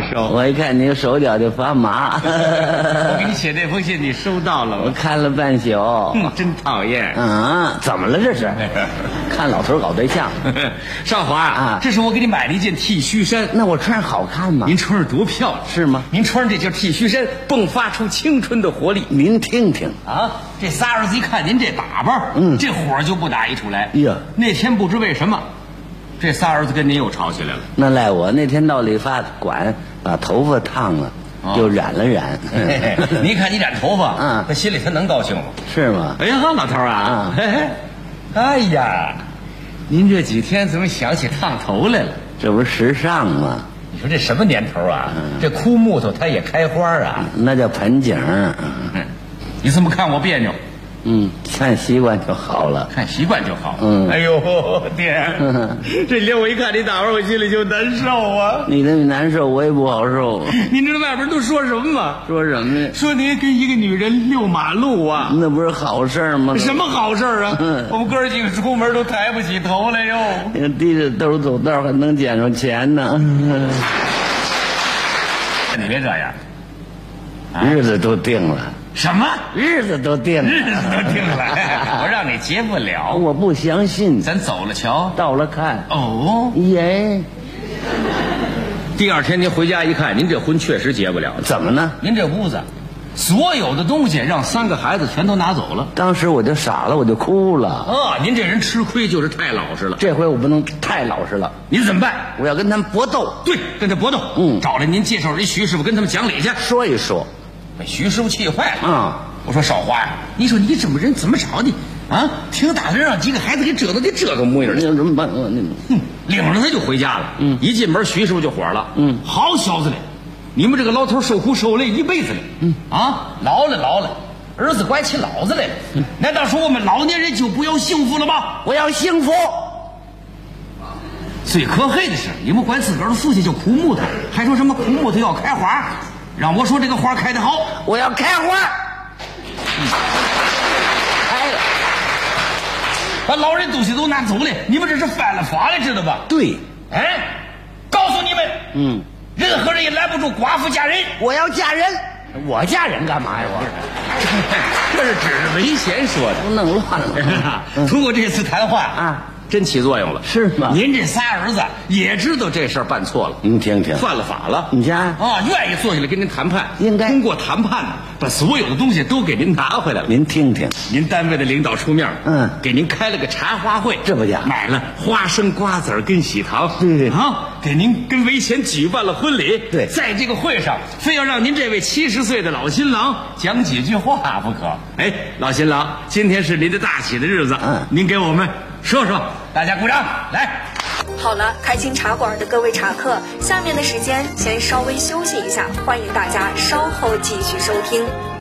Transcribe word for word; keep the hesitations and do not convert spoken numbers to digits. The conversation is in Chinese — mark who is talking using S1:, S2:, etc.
S1: 收。
S2: 我一看你手脚就发麻。
S1: 我给你写这封信，你收到了吗？
S2: 我看了半宿。
S1: 嗯，真讨厌。
S2: 嗯，怎么了这是？看老头搞对象。
S1: 少华啊，这是我给你买了一件 T 恤衫。
S2: 那我穿上好看吗？
S1: 您穿上多漂亮，
S2: 是吗？
S1: 您穿上这件 T 恤衫，迸发出青春的活力。
S2: 您听听
S1: 啊，这仨儿子一看您这打扮，嗯，这火就不打一处来。
S2: 呀，
S1: 那天不知为什么，这仨儿子跟您又吵起来了。
S2: 那赖我那天到理发馆把头发烫了，就染了染。
S1: 你看你染头发，
S2: 嗯，
S1: 他心里他能高兴吗？
S2: 是吗？
S1: 哎呀，老头啊，哎呀，您这几天怎么想起烫头来了？
S2: 这不是时尚吗？
S1: 你说这什么年头啊？这枯木头它也开花啊？
S2: 那叫盆景。
S1: 你这么看我别扭？
S2: 嗯，看习惯就好了，
S1: 看习惯就好。
S2: 嗯，
S1: 哎呦天，这连我一看你打扮，我心里就难受啊。
S2: 你的难受，我也不好受。
S1: 您知道外边都说什么吗？
S2: 说什么呢？
S1: 说您跟一个女人遛马路啊，
S2: 那不是好事吗？
S1: 什么好事啊？嗯、我们哥几个出门都抬不起头来哟。
S2: 低着兜走道还能捡着钱呢。
S1: 你别这样，
S2: 啊、日子都定了。
S1: 什么
S2: 日子都定了？
S1: 日子都定了，我让你结不了。
S2: 我不相信。
S1: 咱走了瞧，
S2: 到了看。
S1: 哦
S2: 耶！
S1: 第二天您回家一看，您这婚确实结不了。
S2: 怎么呢？
S1: 您这屋子所有的东西让三个孩子全都拿走了。
S2: 当时我就傻了，我就哭了。
S1: 啊，您这人吃亏就是太老实了。
S2: 这回我不能太老实了。
S1: 您怎么办？
S2: 我要跟他们搏斗。
S1: 对，跟他搏斗。嗯，找来您介绍人徐师傅跟他们讲理去，
S2: 说一说。
S1: 把徐师傅气坏了。
S2: 啊、
S1: 嗯！我说少华呀，你说你怎么人怎么找的啊？挺大个让几个孩子给折腾的这个模样，
S2: 那怎么办？嗯，
S1: 领着他就回家了。嗯，一进门徐师傅就火了。
S2: 嗯，
S1: 好小子嘞，你们这个老头受苦受累一辈子了。嗯啊，老了老了，儿子管起老子来了。嗯，难道说我们老年人就不要幸福了吗？
S2: 我要幸福。
S1: 最可恨的是，你们管自个儿的父亲叫苦木头，还说什么苦木头要开花。让我说这个花开得好，
S2: 我要开花。嗯，开了，
S1: 把老人东西都拿走了，你们这是犯了法了，知道吧？
S2: 对，
S1: 哎，告诉你们，
S2: 嗯，
S1: 任何人也拦不住寡妇嫁人。
S2: 我要嫁人，我嫁人干嘛呀？我
S1: 这是指着文贤说的，
S2: 都弄乱了。
S1: 通过这次谈话
S2: 啊。
S1: 真起作用了，
S2: 是吗？
S1: 您这仨儿子也知道这事儿办错了，
S2: 您听听，
S1: 犯了法了。
S2: 你家
S1: 啊，愿意坐下来跟您谈判，
S2: 应该
S1: 通过谈判呢，把所有的东西都给您拿回来了。
S2: 您听听，
S1: 您单位的领导出面，
S2: 嗯，
S1: 给您开了个茶话会，
S2: 这不假，
S1: 买了花生、瓜子跟喜糖，
S2: 对对
S1: 啊，给您跟维贤举办了婚礼。
S2: 对，
S1: 在这个会上，非要让您这位七十岁的老新郎讲几句话不可。哎，老新郎，今天是您的大喜的日子，
S2: 嗯，
S1: 您给我们说说，大家鼓掌来。
S3: 好了，开心茶馆的各位茶客，下面的时间先稍微休息一下，欢迎大家稍后继续收听。